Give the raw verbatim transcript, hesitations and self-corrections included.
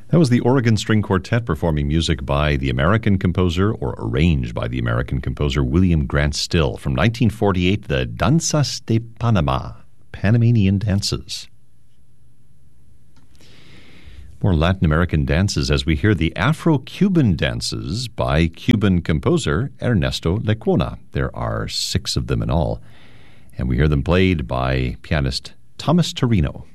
That was the Oregon String Quartet performing music by the American composer, or arranged by the American composer, William Grant Still. From nineteen forty-eight, the Danzas de Panama, Panamanian Dances. More Latin American dances as we hear the Afro-Cuban dances by Cuban composer Ernesto Lecuona. There are six of them in all, and we hear them played by pianist Thomas Torino.